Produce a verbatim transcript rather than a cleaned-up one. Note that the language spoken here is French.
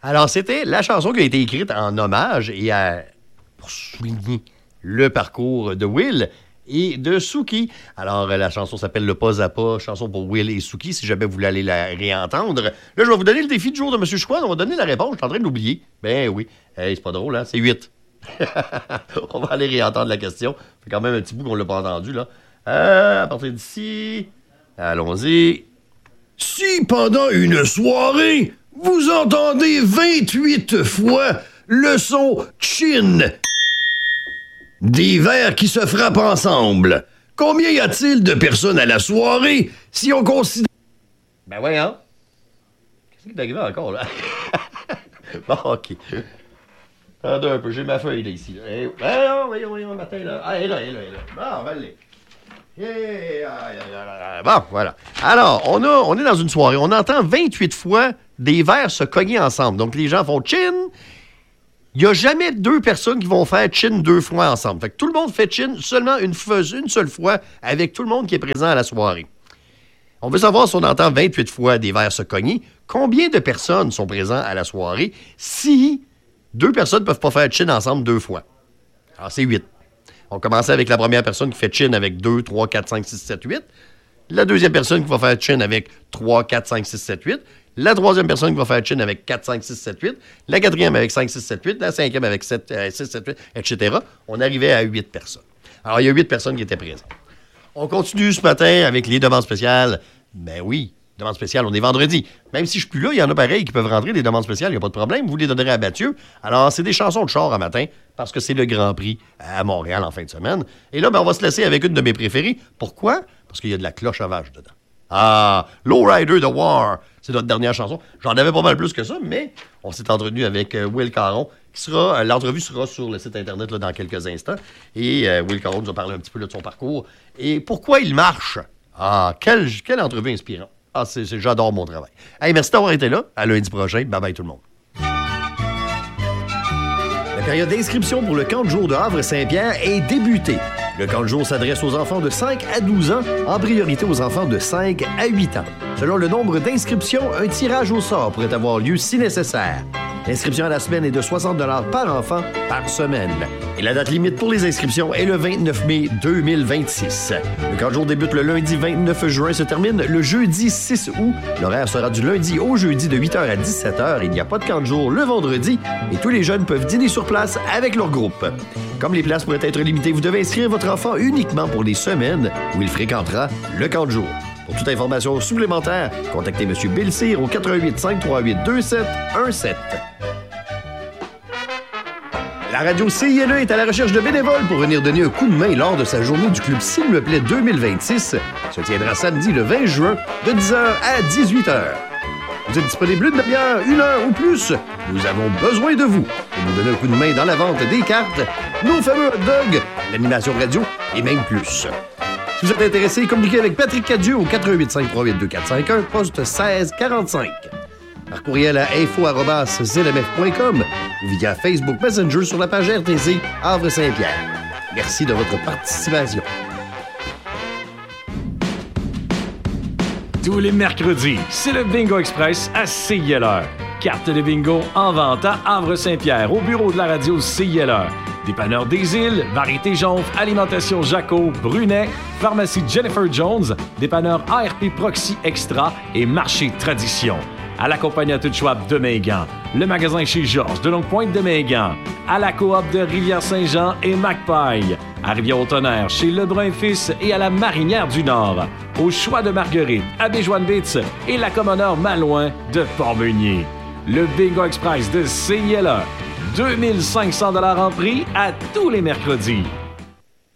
Alors, c'était la chanson qui a été écrite en hommage et à, pour souligner le parcours de Will et de Suki. Alors, la chanson s'appelle Le Pas à Pas, chanson pour Will et Suki, si jamais vous voulez aller la réentendre. Là, je vais vous donner le défi du jour de M. Chouan. On va donner la réponse. Je suis en train de l'oublier. Ben oui. Hey, c'est pas drôle, hein? C'est huit. On va aller réentendre la question. Ça fait quand même un petit bout qu'on l'a pas entendu, là. Euh, à partir d'ici, allons-y. Si pendant une soirée, vous entendez vingt-huit fois le son chin des verres qui se frappent ensemble, combien y a-t-il de personnes à la soirée si on considère... Ben voyons. Qu'est-ce qui est arrivé encore, là? Bon, OK. Attends un peu, j'ai ma feuille, là, ici. Là. Eh, voyons, voyons, voyons, matin, là. Ah, elle est là, elle est là, elle est là. Bon, on va aller. Yeah. Bon, voilà. Alors, on, a, on est dans une soirée. On entend vingt-huit fois des verres se cogner ensemble. Donc, les gens font chin. Il n'y a jamais deux personnes qui vont faire chin deux fois ensemble. Fait que tout le monde fait chin seulement une, une seule fois avec tout le monde qui est présent à la soirée. On veut savoir si on entend vingt-huit fois des verres se cogner, combien de personnes sont présentes à la soirée si deux personnes ne peuvent pas faire chin ensemble deux fois. Alors, c'est huit. On commence avec la première personne qui fait chin avec deux, trois, quatre, cinq, six, sept, huit. La deuxième personne qui va faire chin avec trois, quatre, cinq, six, sept, huit. La troisième personne qui va faire chin avec quatre, cinq, six, sept, huit. La quatrième avec cinq, six, sept, huit. La cinquième avec sept, six, sept, huit, et cetera. On arrivait à huit personnes. Alors, il y a huit personnes qui étaient présentes. On continue ce matin avec les demandes spéciales. Ben oui, demandes spéciales, on est vendredi. Même si je suis plus là, il y en a pareil qui peuvent rentrer des demandes spéciales, il n'y a pas de problème. Vous les donnerez à Mathieu. Alors, c'est des chansons de char à matin parce que c'est le Grand Prix à Montréal en fin de semaine. Et là, ben, on va se laisser avec une de mes préférées. Pourquoi? Parce qu'il y a de la cloche à vache dedans. Ah, Lowrider de War, c'est notre dernière chanson. J'en avais pas mal plus que ça, mais on s'est entretenu avec euh, Will Caron. Qui sera, euh, l'entrevue sera sur le site Internet là, dans quelques instants. Et euh, Will Caron nous a parlé un petit peu là, de son parcours. Et pourquoi il marche? Ah, quelle, quelle entrevue inspirante. Ah, c'est, c'est, j'adore mon travail. Hey, merci d'avoir été là. À lundi prochain. Bye-bye tout le monde. La période d'inscription pour le camp de jour de Havre-Saint-Pierre est débutée. Le camp de jour s'adresse aux enfants de cinq à douze ans, en priorité aux enfants de cinq à huit ans. Selon le nombre d'inscriptions, un tirage au sort pourrait avoir lieu si nécessaire. L'inscription à la semaine est de soixante dollars par enfant par semaine. Et la date limite pour les inscriptions est le vingt-neuf mai deux mille vingt-six. Le camp de jour débute le lundi vingt-neuf juin, se termine le jeudi six août. L'horaire sera du lundi au jeudi de huit heures à dix-sept heures. Il n'y a pas de camp de jour le vendredi et tous les jeunes peuvent dîner sur place avec leur groupe. Comme les places pourraient être limitées, vous devez inscrire votre enfant uniquement pour les semaines où il fréquentera le camp de jour. Pour toute information supplémentaire, contactez M. Bill Cyr au quatre un huit, cinq trois huit, deux sept un sept. La radio C I L E est à la recherche de bénévoles pour venir donner un coup de main lors de sa journée du Club S'il me plaît deux mille vingt-six. Se tiendra samedi le vingt juin de dix heures à dix-huit heures. Vous êtes disponible une demi-heure, une heure ou plus? Nous avons besoin de vous pour nous donner un coup de main dans la vente des cartes, nos fameux hot dogs, l'animation radio et même plus. Si vous êtes intéressé, communiquez avec Patrick Cadieux au quatre un huit, cinq trois huit, deux quatre cinq un, poste seize quarante-cinq. Par courriel à info arobase z m f point com ou via Facebook Messenger sur la page R T C Havre-Saint-Pierre. Merci de votre participation. Tous les mercredis, c'est le Bingo Express à C I L R. Carte de bingo en vente à Havre-Saint-Pierre, au bureau de la radio C I L R. Dépanneur des Îles, Variété Jonf, Alimentation Jaco, Brunet, Pharmacie Jennifer Jones, Dépanneur A R P Proxy Extra et Marché Tradition. À la compagnie à tout Schwab de Mingan, le magasin chez Georges de Longue-Pointe de Mingan, à la coop de Rivière-Saint-Jean et Macpaille, à Rivière-au-Tonnerre chez Lebrun Fils et à la Marinière du Nord, au Choix de Marguerite, à Béjoine-Bitz et la Commoneur Malouin de Port-Meunier. Le Bingo Express de C I L E, deux mille cinq cents dollars en prix à tous les mercredis.